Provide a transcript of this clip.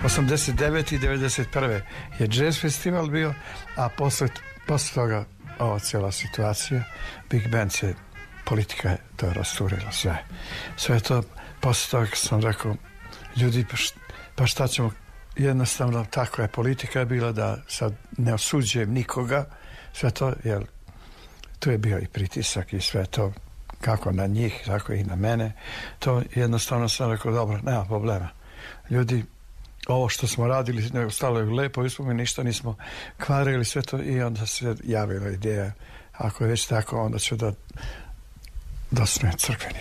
89. i 91. je jazz festival bio, a posle toga ova cijela situacija, Big Band se, politika je to rasturila sve to. Posle toga sam rekao, ljudi, pa šta ćemo, jednostavno tako je, politika je bila, da sad ne osuđujem nikoga, sve to, jer tu je bio i pritisak i sve to, kako na njih, tako i na mene. To jednostavno sam rekao, dobro, nema problema. Ljudi, ovo što smo radili, ostalo je lepo uspomeni, ništa nismo kvarili, sve to, i onda se javila ideja, ako je već tako, onda ću da osnujem crkveni